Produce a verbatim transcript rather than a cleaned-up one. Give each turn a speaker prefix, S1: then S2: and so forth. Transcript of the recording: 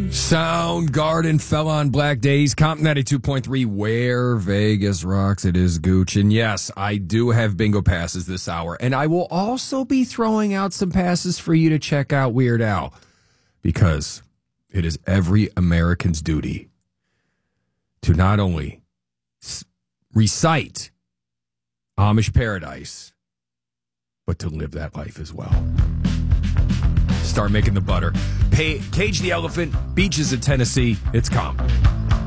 S1: Soundgarden fell on Black Days. Comp ninety-two point three, where Vegas rocks. It is Gooch. And yes, I do have bingo passes this hour. And I will also be throwing out some passes for you to check out Weird Al, because it is every American's duty to not only s- recite Amish Paradise, but to live that life as well. Start making the butter. Pay, Cage the Elephant, Beaches of Tennessee. It's Comp.